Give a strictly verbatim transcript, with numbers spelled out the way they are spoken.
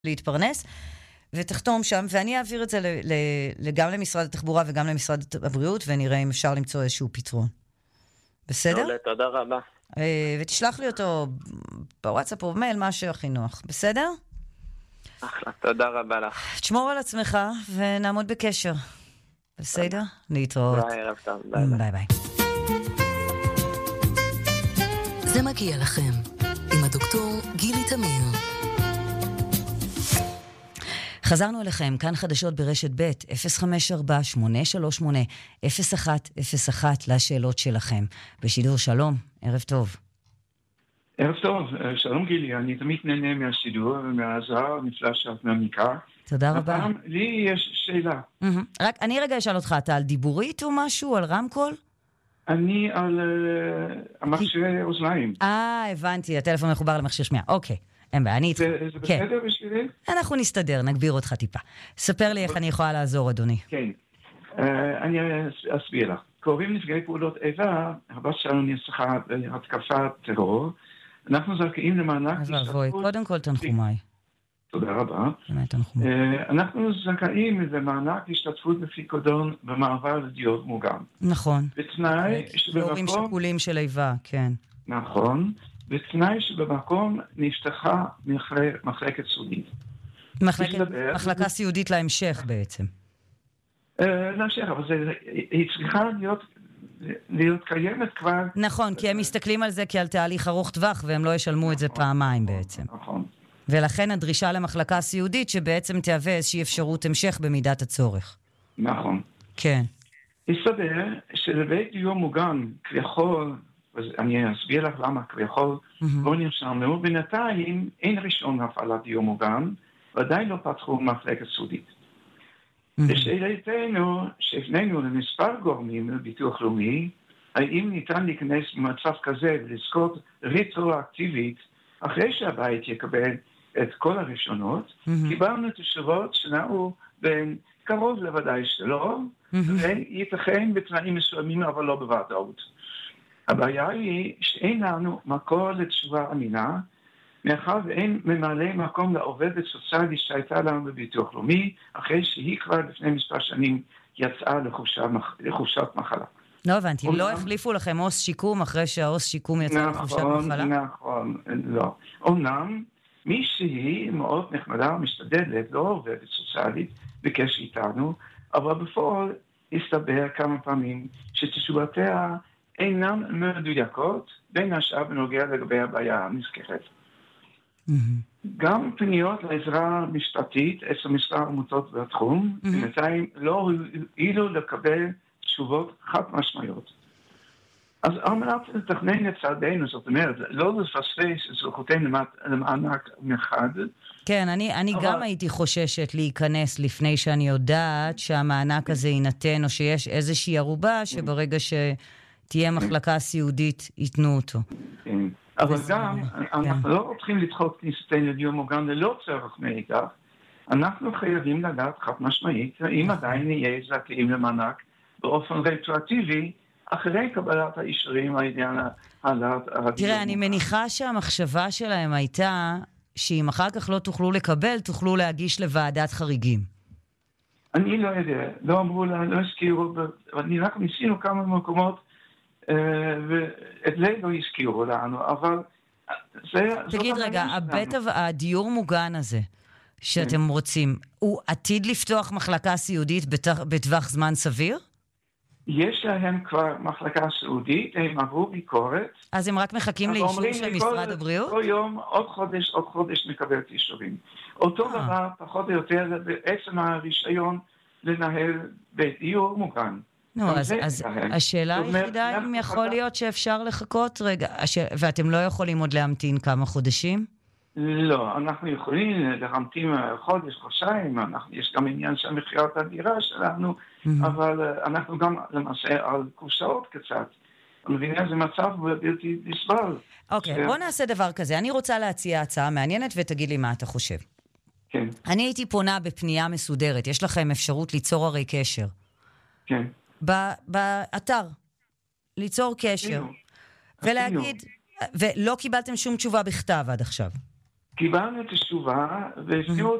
להתפרנס, ותחתום שם, ואני אעביר את זה ל- ל- גם למשרד התחבורה וגם למשרד הבריאות, ונראה אם אפשר למצוא איזשהו פתרון. בסדר? לא, תודה רבה. ותשלח לי אותו בוואטסאפ או במייל, מה שהכי נוח. בסדר? אחלה, תודה רבה לך. תשמור על עצמך ונעמוד בקשר. בסדר? להתראות. ביי, ערב טוב. ביי ביי ביי. זה מגיע לכם עם הדוקטור גילי תמיר. חזרנו אליכם, כאן חדשות ברשת ב' אפס חמש ארבע שמונה שלוש שמונה אפס אחת אפס אחת לשאלות שלכם. בשידור שלום, ערב טוב. ערב טוב, שלום גילי, אני תמיד נהנה מהשידור ומהעזרה הנפלאה שאת מעמיקה. תודה רבה. הפעם לי יש שאלה. רק אני רגע אשאל אותך, אתה על דיבורית או משהו, על רמקול? אני על המכשירי אוזניים. אה, הבנתי, הטלפון מחובר למכשיר שמיעה, אוקיי. אין בעיה, אני איתך. זה בסדר בשבילי? אנחנו נסתדר, נגביר אותך טיפה. ספר לי איך אני יכולה לעזור, אדוני. כן, אני אסביר לך. קרובים נפגעי פעולות איבה, הבת שלנו נרצחה בהתקפת טרור, אנחנו זכאים למענק השתתפות... קודם כל תנחומיי. תודה רבה. אנחנו זכאים למענק השתתפות בפיקדון במעבר לדיור מוגן. נכון. בתנאי שבמקום... להורים שכולים של איבה, כן. נכון. בתנאי שבמקום נפתחה מחלקת סיעודית. מחלקה סיעודית להמשך בעצם. להמשך, אבל היא צריכה להיות, להיות קיימת כבר... נכון, כי הם מסתכלים על זה כעל תהליך ארוך טווח, והם לא ישלמו את זה פעמיים בעצם. נכון. ולכן הדרישה למחלקה סיעודית שבעצם תהווה איזושהי אפשרות המשך במידת הצורך. נכון. כן. הסתבר שלבית דיור מוגן כביכול, אני אסביר לך למה כביכול לא נרשמנו, בינתיים אין ראשון להפעלת דיור מוגן, ועדיין לא פתחו מחלקת סיעודית. לשאלתנו, שהפנינו למספר גורמים לביטוח לאומי, האם ניתן להיכנס במצב כזה ולזכות רטרואקטיבית, אחרי שהבית יקבל את כל הראשונות, קיבלנו תשובות שנעו בין קרוב לוודאי שלא, וייתכן בתנאים מסוימים אבל לא בוודאות. הבעיה היא שאין לנו מקור לתשובה אמינה, מאחר ואין ממלא מקום לעובדת סוציאלית שהייתה לנו בביטוח לאומי, אחרי שהיא כבר לפני מספר שנים יצאה לחופשת מחלה. לא הבנתי, לא החליפו לכם עו"ס שיקום אחרי שהעו"ס שיקום יצא לחופשת מחלה? נכון, נכון, לא. אומנם, מי שהיא מאוד נחמדה ומשתדלת, לא עובדת סוציאלית, בקשר איתנו, אבל בפועל הסתבר כמה פעמים שתשובותיה אינן מדויקות, בין השאר בנוגע לגבי הבעיה הנזכרת. גם פניות לעזרה משפטית, אצל מספר עמותות בתחום, בינתיים לא הועילו לקבל תשובות חד משמעיות. אז על מנת לתכנן את צעדינו, זאת אומרת, לא לפספס את זכותנו למענק מחד. כן, אני, אני אבל... גם הייתי חוששת להיכנס לפני שאני יודעת שהמענק הזה יינתן, או שיש איזושהי ערובה שברגע שתהיה מחלקה סיעודית ייתנו אותו. כן. אבל גם, אנחנו לא צריכים לדחות כניסתנו לדיור מוגן ללא צורך מאידך. אנחנו חייבים לדעת חד משמעית, אם עדיין נהיה זכאים למענק באופן רטרואקטיבי, אחרי קבלת האישורים על ידי העלאת הדיור מוגן. תראה, אני מניחה שהמחשבה שלהם הייתה, שאם אחר כך לא תוכלו לקבל, תוכלו להגיש לוועדת חריגים. אני לא יודע, לא אמרו לה, לא הזכירו, אני רק ניסינו כמה מקומות, ואת זה לא הזכירו לנו, אבל זה... תגיד רגע, הבית הדיור מוגן הזה, שאתם רוצים, הוא עתיד לפתוח מחלקה סיעודית בטווח זמן סביר? יש להם כבר מחלקה סיעודית, הם עברו ביקורת. אז הם רק מחכים לאישור של משרד הבריאות? כל יום, עוד חודש, עוד חודש מקבל אישורים. אותו דבר, פחות או יותר, בעצם הרישיון לנהל בית דיור מוגן. נו, אז, אז השאלה היחידה אם יכול להיות שאפשר לחכות רגע, ואתם לא יכולים עוד להמתין כמה חודשים? לא, אנחנו יכולים להמתין חודש, חודשיים, יש גם עניין של מחירת הדירה שלנו, אבל אנחנו גם למעשה על קופסאות קצת. אני מבינה, זה מצב בלתי נסבל. אוקיי, בוא נעשה דבר כזה. אני רוצה להציע הצעה מעניינת ותגיד לי מה אתה חושב. כן. אני הייתי פונה בפנייה מסודרת, יש לכם אפשרות ליצור הרי קשר. כן. באתר, ליצור קשר, ולהגיד, ולא קיבלתם שום תשובה בכתב עד עכשיו. קיבלנו את התשובה והפנינו